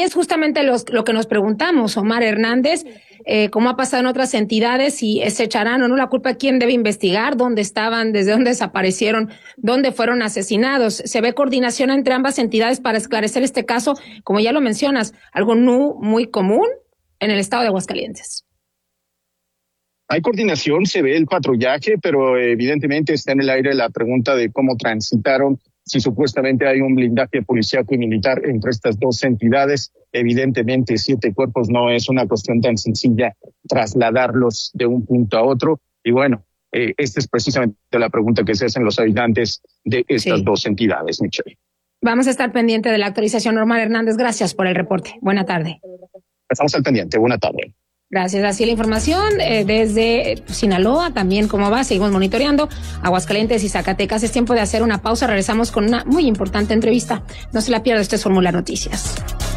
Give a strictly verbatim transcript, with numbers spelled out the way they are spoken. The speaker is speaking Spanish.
es justamente los, lo que nos preguntamos, Omar Hernández, eh, cómo ha pasado en otras entidades, si se echarán o no la culpa, quién debe investigar, dónde estaban, desde dónde desaparecieron, dónde fueron asesinados. Se ve coordinación entre ambas entidades para esclarecer este caso, como ya lo mencionas, algo no muy común en el estado de Aguascalientes. Hay coordinación, se ve el patrullaje, pero evidentemente está en el aire la pregunta de cómo transitaron, si supuestamente hay un blindaje policíaco y militar entre estas dos entidades. Evidentemente, siete cuerpos no es una cuestión tan sencilla trasladarlos de un punto a otro. Y bueno, eh, esta es precisamente la pregunta que se hacen los habitantes de estas sí. dos entidades, Michelle. Vamos a estar pendiente de la actualización. Norma Hernández, gracias por el reporte. Buena tarde. Estamos al pendiente. Buena tarde. Gracias. Así la información eh, desde Sinaloa, también cómo va, seguimos monitoreando Aguascalientes y Zacatecas. Es tiempo de hacer una pausa, regresamos con una muy importante entrevista. No se la pierda, esto es Fórmula Noticias.